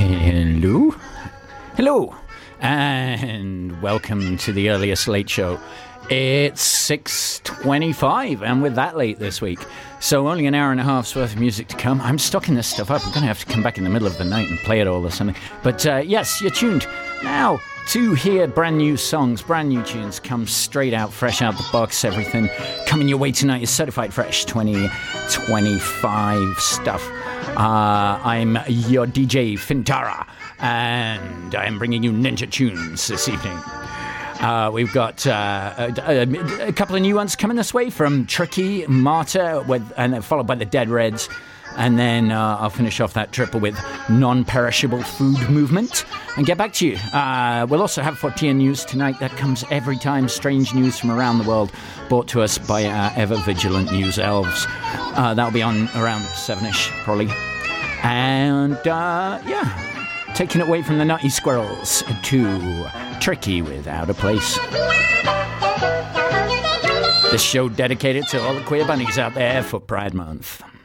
Hello? Hello, and welcome to the earliest late show. It's 6:25, and we're that late this week. So only an hour and a half's worth of music to come. I'm stocking this stuff up. I'm going to have to come back in the middle of the night and play it all or something. But yes, you're tuned now to hear brand new songs, brand new tunes, come straight out, fresh out the box. Everything coming your way tonight is certified fresh 2025 stuff. I'm your DJ Fintara, and I'm bringing you Ninja Tunes this evening. We've got a couple of new ones coming this way from Tricky, Marta, and then followed by the Dead Reds. And then I'll finish off that triple with Non-Perishable Food Movement and get back to you. We'll also have Fortean News tonight. That comes every time. Strange news from around the world brought to us by our ever-vigilant news elves. That'll be on around 7-ish, probably. And, yeah, taking it away from the Nutty Squirrels to Tricky with Out of Place. This show dedicated to all the queer bunnies out there for Pride Month.